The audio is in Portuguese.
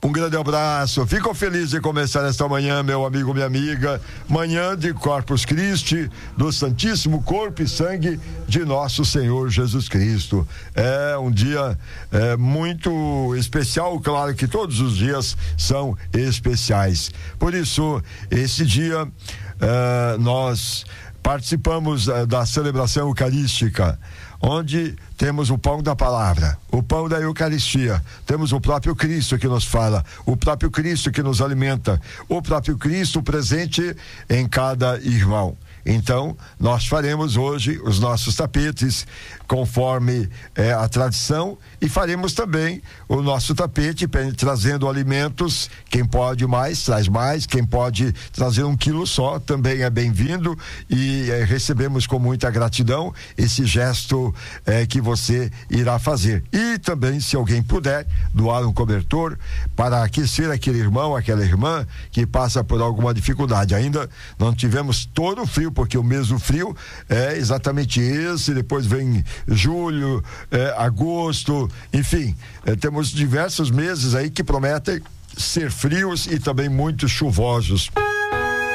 Um grande abraço, fico feliz de começar esta manhã, meu amigo, minha amiga, manhã de Corpus Christi, do Santíssimo Corpo e Sangue de nosso Senhor Jesus Cristo. É um dia muito especial, claro que todos os dias são especiais. Por isso, esse dia nós participamos da celebração eucarística, onde temos o pão da palavra, o pão da Eucaristia, temos o próprio Cristo que nos fala, o próprio Cristo que nos alimenta, o próprio Cristo presente em cada irmão. Então, nós faremos hoje os nossos tapetes conforme a tradição, e faremos também o nosso tapete trazendo alimentos. Quem pode mais, traz mais. Quem pode trazer 1 quilo só, também é bem-vindo, e recebemos com muita gratidão esse gesto que você irá fazer. E também, se alguém puder, doar um cobertor para aquecer aquele irmão, aquela irmã que passa por alguma dificuldade. Ainda não tivemos todo o frio, porque o mês do frio é exatamente esse, depois vem julho, agosto, enfim, temos diversos meses aí que prometem ser frios e também muito chuvosos.